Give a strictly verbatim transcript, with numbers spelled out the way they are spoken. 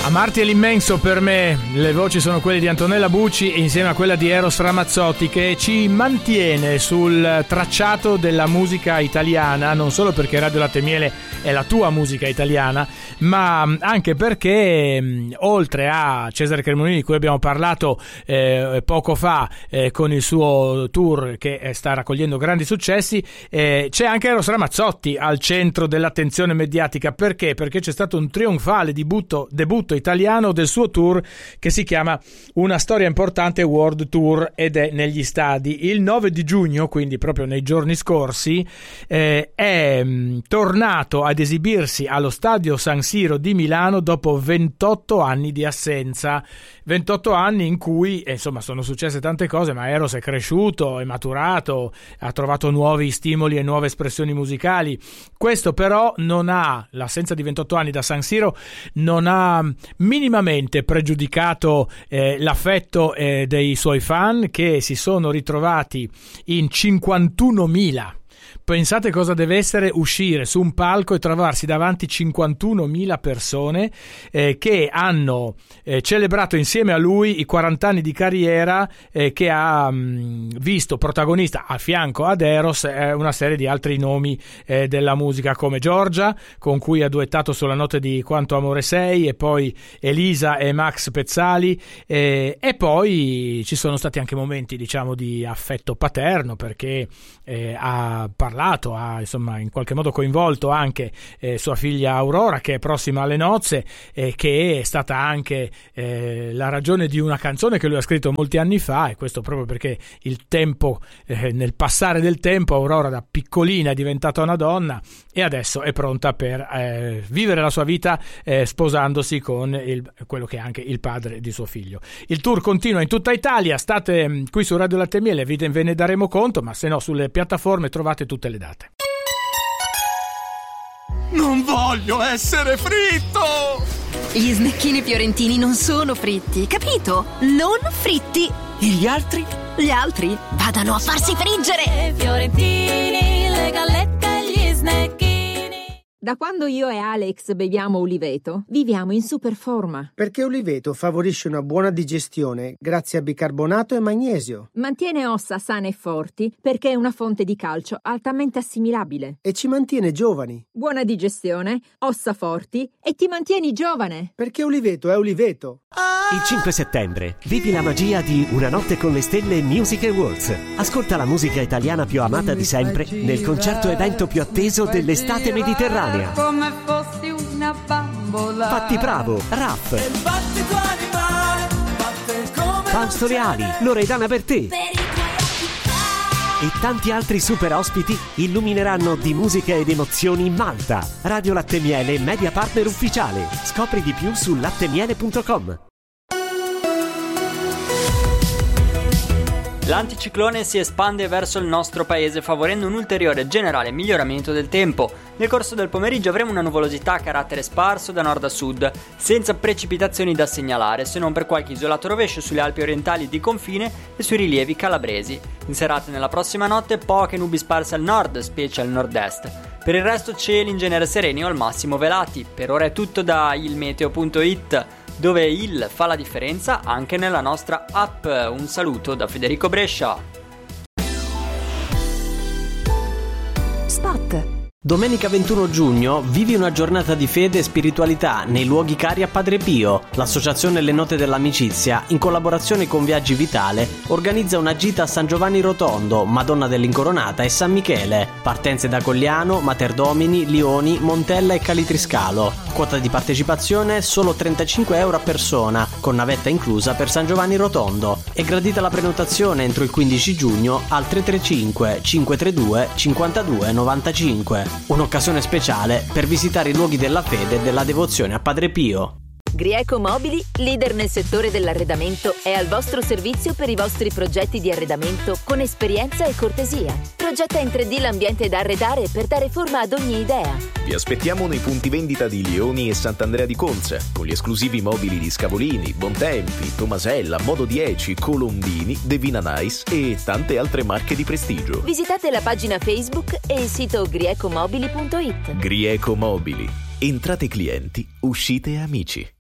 Amarti è l'immenso per me, le voci sono quelle di Antonella Bucci insieme a quella di Eros Ramazzotti, che ci mantiene sul tracciato della musica italiana, non solo perché Radio Latte e Miele è la tua musica italiana, ma anche perché mh, oltre a Cesare Cremonini, di cui abbiamo parlato eh, poco fa eh, con il suo tour che eh, sta raccogliendo grandi successi, eh, c'è anche Eros Ramazzotti al centro dell'attenzione mediatica. Perché? Perché c'è stato un trionfale debutto, debutto italiano del suo tour che si chiama Una storia importante World Tour ed è negli stadi. Il nove di giugno, quindi proprio nei giorni scorsi, eh, è mh, tornato ad esibirsi allo stadio San Siro di Milano dopo ventotto anni di assenza. ventotto anni in cui eh, insomma sono successe tante cose, ma Eros è cresciuto, è maturato, ha trovato nuovi stimoli e nuove espressioni musicali. Questo però non ha, l'assenza di ventotto anni da San Siro non ha minimamente pregiudicato eh, l'affetto eh, dei suoi fan, che si sono ritrovati in cinquantunomila. Pensate cosa deve essere uscire su un palco e trovarsi davanti cinquantunomila persone eh, che hanno eh, celebrato insieme a lui i quaranta anni di carriera, eh, che ha mh, visto protagonista a fianco ad Eros eh, una serie di altri nomi eh, della musica, come Giorgia, con cui ha duettato sulla notte di Quanto amore sei, e poi Elisa e Max Pezzali, eh, e poi ci sono stati anche momenti, diciamo, di affetto paterno, perché eh, ha parlato, ha insomma in qualche modo coinvolto anche eh, sua figlia Aurora, che è prossima alle nozze, e che è stata anche eh, la ragione di una canzone che lui ha scritto molti anni fa, e questo proprio perché il tempo, eh, nel passare del tempo, Aurora da piccolina è diventata una donna e adesso è pronta per eh, vivere la sua vita eh, sposandosi con il, quello che è anche il padre di suo figlio. Il tour continua in tutta Italia, state mh, qui su Radio Latte e Miele, ve ne daremo conto, ma se no sulle piattaforme trovate tutte le date. Non voglio essere fritto! Gli snecchini fiorentini non sono fritti, capito? Non fritti! E gli altri? Gli altri vadano a farsi friggere! Fiorentini, le gallette e gli snecchini. Da quando io e Alex beviamo Uliveto, viviamo in super forma. Perché Uliveto favorisce una buona digestione grazie a bicarbonato e magnesio. Mantiene ossa sane e forti perché è una fonte di calcio altamente assimilabile. E ci mantiene giovani. Buona digestione, ossa forti e ti mantieni giovane. Perché Uliveto è Uliveto. Il cinque settembre vivi la magia di Una notte con le stelle Music Awards. Ascolta la musica italiana più amata di sempre nel concerto evento più atteso dell'estate mediterranea. Come fossi una bambola. Fatti Bravo, Raff, E il battito animale batte come Fausto Leali, Loredana Bertè per i tuoi occhi. e tanti altri super ospiti illumineranno di musica ed emozioni Malta. Radio Latte e Miele, media partner ufficiale. Scopri di più su lattemiele punto com. L'anticiclone si espande verso il nostro paese, favorendo un ulteriore generale miglioramento del tempo. Nel corso del pomeriggio avremo una nuvolosità a carattere sparso da nord a sud, senza precipitazioni da segnalare, se non per qualche isolato rovescio sulle Alpi orientali di confine e sui rilievi calabresi. In serata nella prossima notte poche nubi sparse al nord, specie al nord-est. Per il resto cieli in genere sereni o al massimo velati. Per ora è tutto da ilmeteo punto it, dove il fa la differenza anche nella nostra app. Un saluto da Federico Brescia. Spot. Domenica ventuno giugno vivi una giornata di fede e spiritualità nei luoghi cari a Padre Pio. L'associazione Le Note dell'Amicizia, in collaborazione con Viaggi Vitale, organizza una gita a San Giovanni Rotondo, Madonna dell'Incoronata e San Michele. Partenze da Cogliano, Materdomini, Lioni, Montella e Calitriscalo. Quota di partecipazione solo trentacinque euro a persona, con navetta inclusa per San Giovanni Rotondo. È gradita la prenotazione entro il quindici giugno al tre tre cinque cinque tre due cinquantadue novantacinque. Un'occasione speciale per visitare i luoghi della fede e della devozione a Padre Pio. Grieco Mobili, leader nel settore dell'arredamento, è al vostro servizio per i vostri progetti di arredamento con esperienza e cortesia. Progetta in tre D l'ambiente da arredare per dare forma ad ogni idea. Vi aspettiamo nei punti vendita di Lioni e Sant'Andrea di Conza, con gli esclusivi mobili di Scavolini, Bontempi, Tomasella, Modo dieci, Colombini, Devina Nice e tante altre marche di prestigio. Visitate la pagina Facebook e il sito grieco mobili punto it. Grieco Mobili. Entrate clienti, uscite amici.